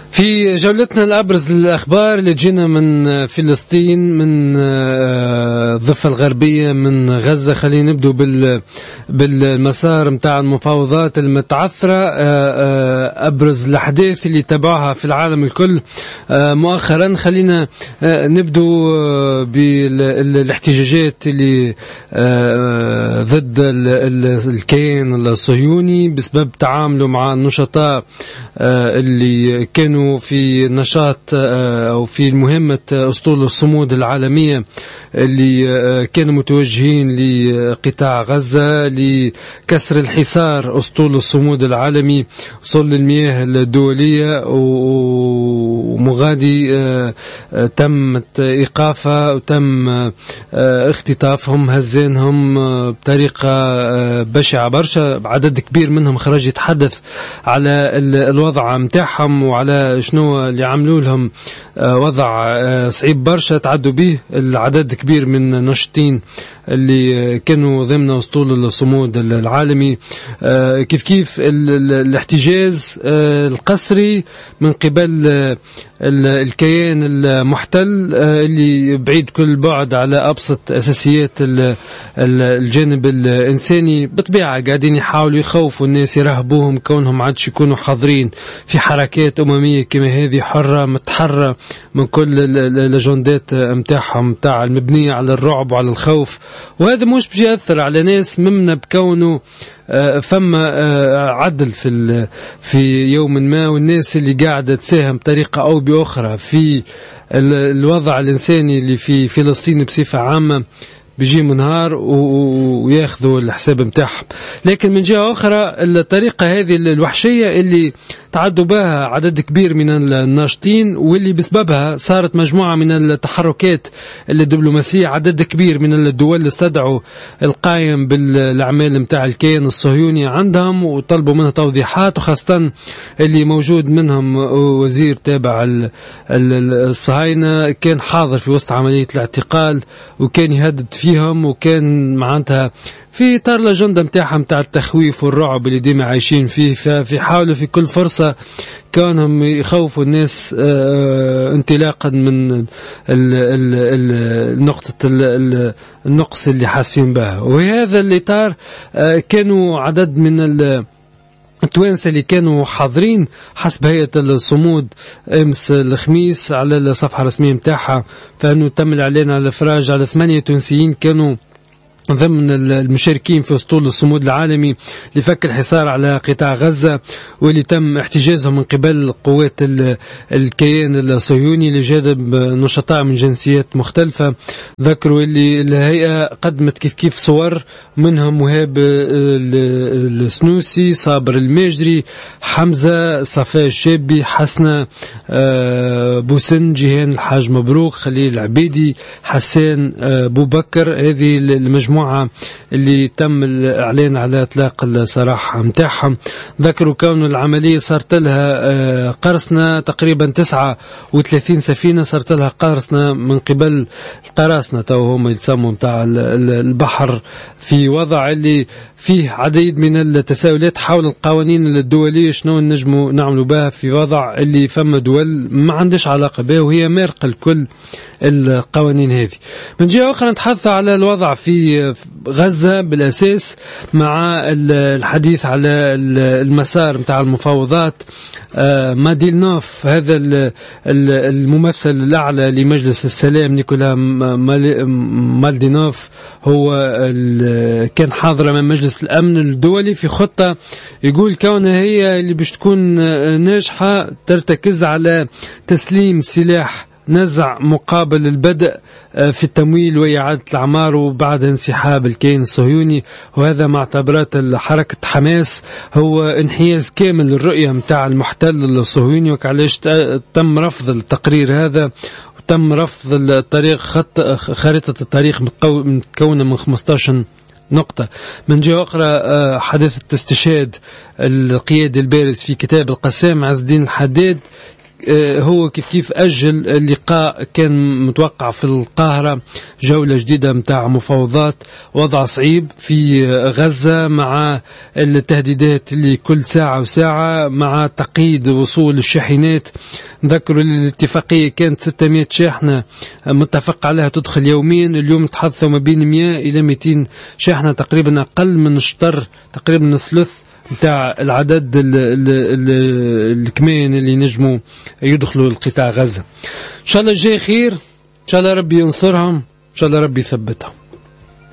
في جولتنا الأبرز للأخبار اللي جينا من فلسطين، من الضفة الغربية، من غزة. خلينا نبدو بالمسار متاع المفاوضات المتعثرة. أبرز الأحداث اللي تبعها في العالم الكل مؤخرا. خلينا نبدو بالاحتجاجات اللي ضد الكيان الصهيوني بسبب تعامله مع النشطاء اللي كانوا في نشاط أو في مهمة أسطول الصمود العالمية اللي كانوا متوجهين لقطاع غزة لكسر الحصار أسطول الصمود العالمي وصل المياه الدولية، ومغادي تم إيقافها وتم اختطافهم، هزينهم بطريقة بشعة برشا. عدد كبير منهم خرج يتحدث على الوضع متاعهم وعلى شنو اللي عملوا لهم، وضع صعيب برشا تعدوا به العدد كبير من الناشطين اللي كانوا ضمن أسطول الصمود العالمي. كيف الاحتجاز القسري من قبل الكيان المحتل اللي بعيد كل بعد على أبسط أساسيات الجانب الإنساني. بطبيعة قاعدين يحاولوا يخوفوا الناس، يرهبوهم كونهم عادش يكونوا حاضرين في حركات أممية كما هذه حرة متحرة من كل الأجندات متاعهم متاع المبنية على الرعب وعلى الخوف. وهذا مش بيجي يأثر على ناس ممن بكونه فما عدل في يوم ما، والناس اللي قاعدة تساهم بطريقة أو بأخرى في الوضع الإنساني اللي في فلسطين بصفة عامة بيجي منهار وياخذوا الحساب متاعهم. لكن من جهة أخرى الطريقة هذه الوحشية اللي تعدوا بها عدد كبير من الناشطين، واللي بسببها صارت مجموعة من التحركات الدبلوماسية. عدد كبير من الدول اللي استدعوا القائم بالأعمال متاع الكيان الصهيوني عندهم وطلبوا منه توضيحات، وخاصة اللي موجود منهم وزير تابع الصهاينة كان حاضر في وسط عملية الاعتقال وكان يهدد فيهم، وكان معناتها في إطار الأجندة متاعها متاع التخويف والرعب اللي ديما عايشين فيه. ففي حاولوا في كل فرصة كانهم يخوفوا الناس انطلاقا من نقطة النقص اللي حاسين بها. وهذا الإطار كانوا عدد من التوانسة اللي كانوا حاضرين حسب هيئة الصمود أمس الخميس على الصفحة الرسمية متاعها، فأنه تم الإعلان على الإفراج على 8 تونسيين كانوا ضمن المشاركين في أسطول الصمود العالمي لفك الحصار على قطاع غزة، واللي تم احتجازهم من قبل قوات الكيان الصهيوني لجانب نشطاء من جنسيات مختلفة. ذكروا اللي الهيئة قدمت كيف صور منهم وهاب السنوسي، صابر الماجري، حمزة، صفاء الشابي، حسنة بوسن، جيهان الحاج مبروك، خليل العبيدي، حسان بو بكر. هذه المجموعة اللي تم الإعلان على إطلاق السراح متاعهم. ذكروا كون العملية صارت لها قرصنة تقريبا 39 سفينة صارت لها قرصنة من قبل القراصنة، تو هم يسموا متاع البحر، في وضع اللي فيه عديد من التساؤلات حول القوانين الدولية شنو نجموا نعملوا بها في وضع اللي فما دول ما عندش علاقة بها وهي مارقة الكل القوانين هذه. من جهة أخرى نتحدث على الوضع في غزة بالأساس مع الحديث على المسار متاع المفاوضات. ماديلنوف هذا الممثل الأعلى لمجلس السلام نيكولا مالدينوف هو كان حاضر من مجلس الأمن الدولي في خطة يقول كونها هي اللي باش تكون ناجحة ترتكز على تسليم سلاح نزع مقابل البدء في التمويل وإعادة الأعمار وبعد انسحاب الكيان الصهيوني. وهذا مع اعتبارات حركة حماس هو انحياز كامل للرؤية متاع المحتل الصهيوني، وعلاش تم رفض التقرير هذا وتم رفض الطريق خريطة الطريق متكونة من 15 نقطة. من جهة أخرى حدث استشهاد القيادي البارز في كتاب القسام عز الدين الحداد هو كيف أجل اللقاء كان متوقع في القاهرة، جولة جديدة متاع مفاوضات، وضع صعيب في غزة مع التهديدات اللي كل ساعة وساعة، مع تقييد وصول الشاحنات. نذكروا الاتفاقية كانت 600 شاحنة متفق عليها تدخل يوميا، اليوم تحدثوا ما بين 100 إلى 200 شاحنة، تقريبا أقل من الشطر، تقريبا الثلث نتاع العدد الكمان اللي نجموا يدخلوا القطاع غزة. إن شاء الله الجاي خير، إن شاء الله ربي ينصرهم، إن شاء الله ربي يثبتهم.